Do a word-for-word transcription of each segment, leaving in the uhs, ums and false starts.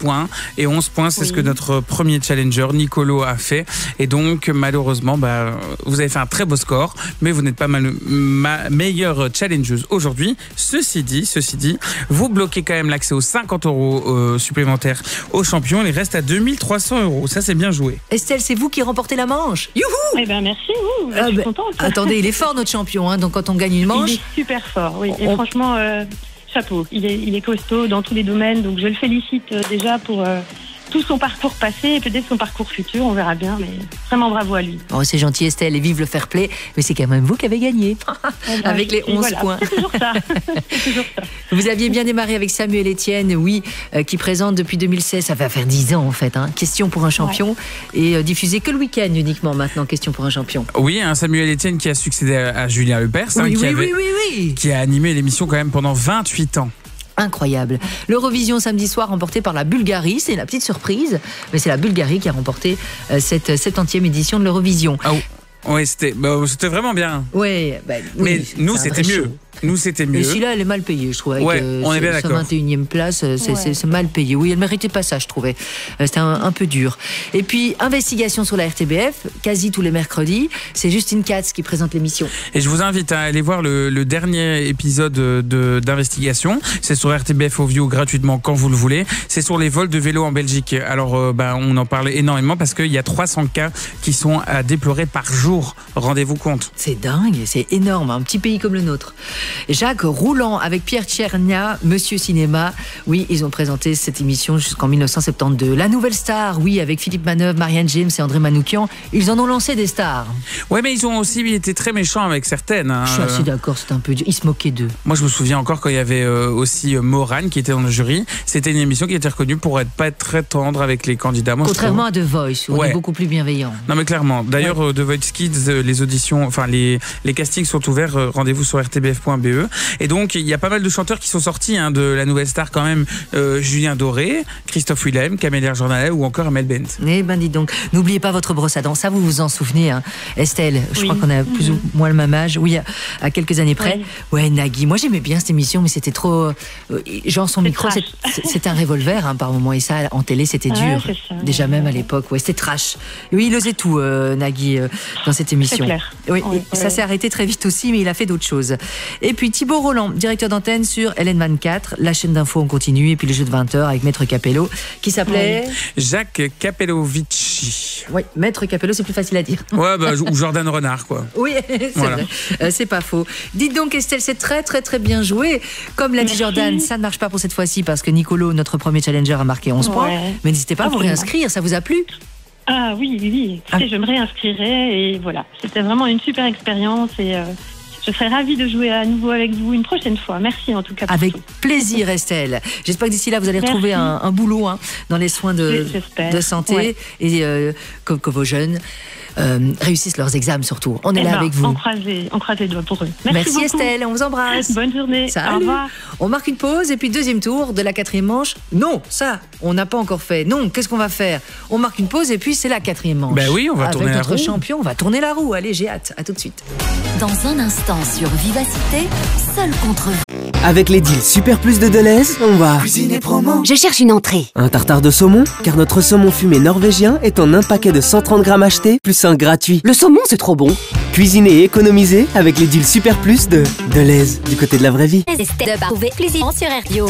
points. Et onze points, c'est Oui. ce que notre premier challenger, Nicolo, a fait. Et donc, malheureusement, bah, vous avez fait un très beau score, mais vous n'êtes pas mal, ma meilleure challengeuse aujourd'hui. Ceci dit, ceci dit, vous bloquez quand même l'accès aux cinquante euros euh, supplémentaires aux champions. Il reste à deux mille trois cents euros. Ça, c'est bien joué. Estelle, c'est vous qui remportez la manche. Youhou! Eh ben merci, vous. Ah je suis ben, contente. Attendez, il est fort notre champion, hein, donc quand on gagne une manche. Il est super fort, oui. Et On- franchement, euh, chapeau. Il est, il est costaud dans tous les domaines, donc je le félicite euh, déjà pour euh, tout son parcours passé et peut-être son parcours futur. On verra bien, mais vraiment bravo à lui. Oh, c'est gentil Estelle et vive le fair play, mais c'est quand même vous qui avez gagné Eh ben, avec les et onze voilà. points. C'est toujours ça. C'est toujours ça. Vous aviez bien démarré avec Samuel Etienne, oui, euh, qui présente depuis deux mille seize, ça va faire dix ans en fait, hein, Question pour un champion, et euh, diffusé que le week-end uniquement maintenant, Question pour un champion. Oui, hein, Samuel Etienne qui a succédé à, à Julien Lepers, hein, Oui, qui, oui, avait- oui, oui, oui. qui a animé l'émission quand même pendant vingt-huit ans. Incroyable. L'Eurovision samedi soir remporté par la Bulgarie, c'est la petite surprise, mais c'est la Bulgarie qui a remporté euh, cette septantième édition de l'Eurovision. Ah, oui, c'était bah, c'était vraiment bien. Ouais, bah, oui, Mais nous, c'est un c'était vrai mieux. show. Nous, c'était Et mieux. celui-là, elle est mal payée, je trouve. Avec, Ouais, euh, on est ce- bien sa d'accord. vingt et unième place, euh, c'est Ouais. c'est- c'est mal payé. Oui, elle méritait pas ça, je trouvais. Euh, C'était un, un peu dur. Et puis, investigation sur la R T B F, quasi tous les mercredis. C'est Justine Katz qui présente l'émission. Et je vous invite à aller voir le, le dernier épisode de d'investigation. C'est sur R T B F Ovio gratuitement quand vous le voulez. C'est sur les vols de vélos en Belgique. Alors, euh, bah, on en parlait énormément parce qu'il y a trois cents cas qui sont à déplorer par jour. Rendez-vous compte. C'est dingue, c'est énorme, un petit pays comme le nôtre. Jacques Roulant avec Pierre Tchernia, Monsieur Cinéma. Oui, ils ont présenté cette émission jusqu'en mille neuf cent soixante-douze. La nouvelle star, oui, avec Philippe Manœuvre, Marianne James et André Manoukian. Ils en ont lancé des stars. Ouais, mais ils ont aussi été très méchants avec certaines. hein. Je suis assez d'accord, c'est un peu dur. Ils se moquaient d'eux. Moi, je me souviens encore quand il y avait euh, aussi euh, Morane qui était dans le jury. C'était une émission qui était reconnue pour être pas être très tendre avec les candidats. Moi, je Contrairement trouve. à The Voice, où on Ouais. est beaucoup plus bienveillant. Non mais clairement. D'ailleurs, euh, The Voice Kids, euh, les auditions, enfin les les castings sont ouverts. euh, rendez-vous sur r t b f point b e. Et donc il y a pas mal de chanteurs qui sont sortis hein, de la nouvelle star quand même. Euh, Julien Doré, Christophe Willem, Camélia Jordanet ou encore Amel Bent. Eh ben dis donc, n'oubliez pas votre brosse à dents, ça vous vous en souvenez, hein. Estelle, je Oui. crois qu'on a plus ou moins le même âge, oui, à, à quelques années près. Oui. Ouais, Nagui, moi j'aimais bien cette émission, mais c'était trop... euh, genre son C'est micro, trash. c'est- c'est un revolver hein, par moment, et ça, en télé, c'était Ouais, dur. c'est ça. Déjà même à l'époque, ouais, c'était trash. Oui, il osait tout, euh, Nagui, euh, dans cette émission. clair. Oui, Ouais, et ça ouais. s'est arrêté très vite aussi, mais il a fait d'autres choses. Et puis Thibaut Roland, directeur d'antenne sur L N vingt-quatre, la chaîne d'infos en continu, et puis le jeu de vingt heures avec Maître Capello, qui s'appelait... Jacques Capellovici. Oui, Maître Capello, c'est plus facile à dire. Ouais, bah, ou Jordan Renard, quoi. Oui, c'est Voilà. vrai. Euh, c'est pas faux. Dites donc, Estelle, c'est très, très, très bien joué. Comme l'a dit Merci. Jordan, ça ne marche pas pour cette fois-ci parce que Nicolo, notre premier challenger, a marqué onze Ouais. points. Mais n'hésitez pas à vous Absolument. réinscrire, ça vous a plu? Ah oui, oui, oui. Ah. Écoutez, je me réinscrirai et voilà. C'était vraiment une super expérience et euh, je serais ravie de jouer à nouveau avec vous une prochaine fois. Merci en tout cas pour Avec tout. plaisir, Estelle. J'espère que d'ici là, vous allez Merci. retrouver un, un boulot hein, dans les soins de, J'espère. de santé Ouais. et euh, que, que vos jeunes euh, réussissent leurs examens surtout. On est Eh là ben, avec vous. On croise les, on croise les doigts pour eux. Merci, Merci beaucoup. Estelle, on vous embrasse. Bonne journée. Salut. Au revoir. On marque une pause et puis deuxième tour de la quatrième manche. Non, ça, on n'a pas encore fait. Non, qu'est-ce qu'on va faire? On marque une pause et puis c'est la quatrième manche. Ben oui, on va Avec tourner la notre roue. champion, on va tourner la roue. Allez, j'ai hâte. À tout de suite. Dans un instant sur Vivacité, seul contre vous. Avec les deals Super Plus de Deleuze, on va cuisiner promo. Je cherche une entrée. Un tartare de saumon, car notre saumon fumé norvégien est en un paquet de cent trente grammes acheté, plus un gratuit. Le saumon, c'est trop bon. Cuisiner et économiser avec les deals Super Plus de Deleuze, du côté de la vraie vie. De trouver plaisir sur Radio.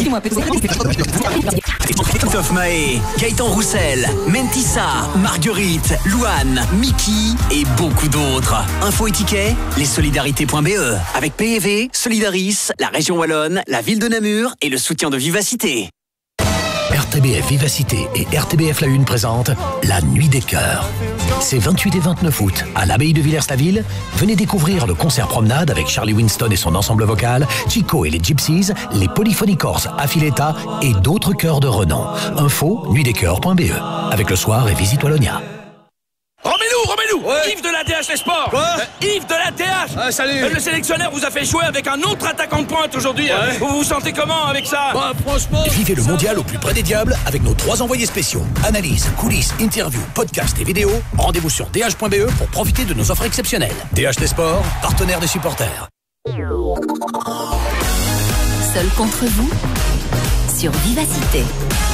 Christophe Mahé, Gaëtan Roussel, Mentissa, Marguerite, Louane, Mickey et beaucoup d'autres. Info et tickets, lessolidarités point b e. Avec P E V, Solidaris, la région Wallonne, la ville de Namur et le soutien de Vivacité. R T B F Vivacité et R T B F La Une présentent La Nuit des Cœurs. C'est vingt-huit et vingt-neuf août, à l'abbaye de Villers-la-Ville. Venez découvrir le concert promenade avec Charlie Winston et son ensemble vocal, Chico et les Gypsies, les Polyphonicorps Affiletta et d'autres chœurs de renom. Info, nuit des cœurs point b e. Avec le soir et Visite Wallonia. Remets-nous, remets-nous Yves de la T H Les Sports. Quoi Euh, Yves de la T H. Ah, salut. Euh, Le sélectionneur vous a fait jouer avec un autre attaquant de pointe aujourd'hui. Ouais. Vous vous sentez comment avec ça? Bah, franchement. Vivez le mondial au plus près des diables avec nos trois envoyés spéciaux. Analyse, coulisses, interviews, podcasts et vidéos. Rendez-vous sur d h point b e pour profiter de nos offres exceptionnelles. T H Les Sports, partenaire des supporters. Seul contre vous sur Vivacité.